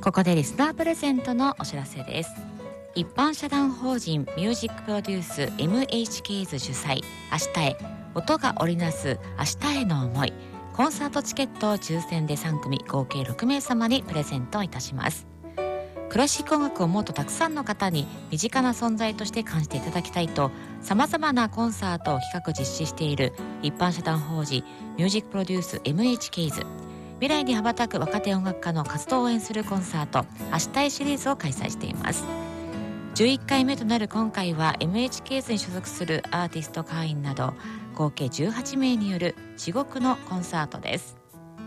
ここでリスナープレゼントのお知らせです。一般社団法人ミュージックプロデュース MHK's 主催、明日へ音が織りなす明日への思いコンサートチケットを抽選で3組合計6名様にプレゼントいたします。クラシック音楽をもっとたくさんの方に身近な存在として感じていただきたいと、さまざまなコンサートを企画実施している一般社団法人ミュージックプロデュース MHK's、 未来に羽ばたく若手音楽家の活動を応援するコンサート明日へシリーズを開催しています。11回目となる今回は MHK's に所属するアーティスト会員など合計18名による至極のコンサートです。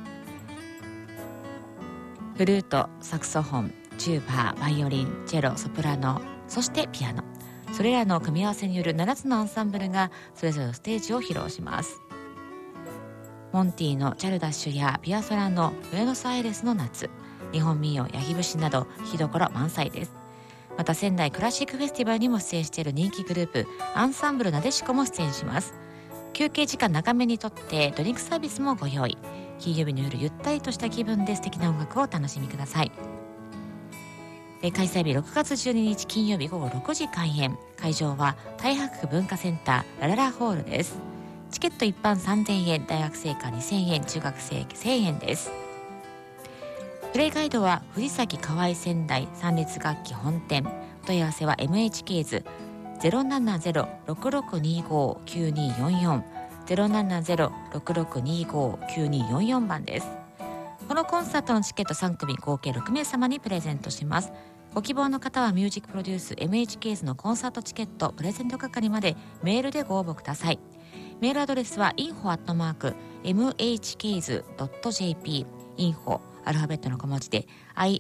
フルート、サクソフォン、チューバー、バイオリン、チェロ、ソプラノ、そしてピアノ、それらの組み合わせによる7つのアンサンブルがそれぞれのステージを披露します。モンティのチャルダッシュやピアソラのブエノスアイレスの夏、日本民謡、ヤギ節など聴きどころ満載です。また仙台クラシックフェスティバルにも出演している人気グループアンサンブルなでしこも出演します。休憩時間長めにとってドリンクサービスもご用意。金曜日の夜ゆったりとした気分で素敵な音楽をお楽しみください。開催日6月12日金曜日午後6時開演。会場は太白区文化センターラララホールです。チケット一般3000円、大学生以下2000円、中学生1000円です。プレイガイドは藤崎河合仙台三列楽器本店。お問い合わせは MHK's 070-6625-9244 070-6625-9244 番です。このコンサートのチケット3組合計6名様にプレゼントします。ご希望の方はミュージックプロデュース MHK's のコンサートチケットプレゼント係までメールでご応募ください。メールアドレスは info@mhks.jp info アルファベットの小文字で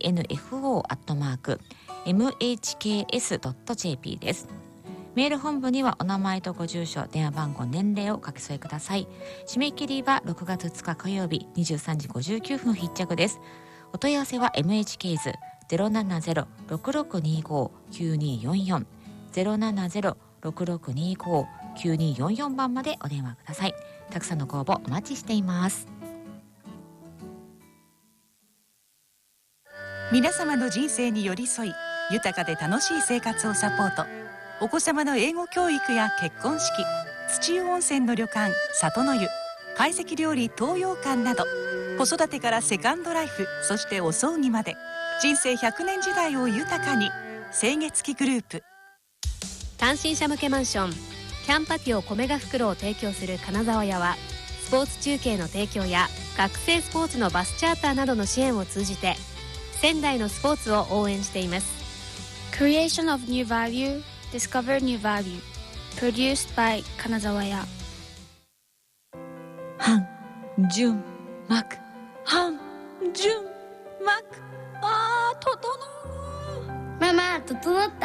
info@mhks.jp です。メール本部にはお名前とご住所、電話番号、年齢をお書き添えください。締め切りは6月2日火曜日23時59分必着です。お問い合わせは MHK's 070-6625-9244 070-6625-9244 番までお電話ください。たくさんのご応募お待ちしています。 皆様の人生に寄り添い、豊かで楽しい生活をサポート。お子様の英語教育や結婚式、土湯温泉の旅館里の湯、懐石料理東洋館など、子育てからセカンドライフ、そしてお葬儀まで人生100年時代を豊かに。清月期グループ。 単身者向けマンションキャンパティオ米が袋を提供する金沢屋は、スポーツ中継の提供や学生スポーツのバスチャーターなどの支援を通じて仙台のスポーツを応援しています。 Creation of New Value, Discover New Value, Produced by 金沢屋。 半純膜、半純膜、整う。 ママ、整った？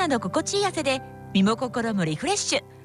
温熱式ドーム型サウナの心地いい汗で身も心もリフレッシュ。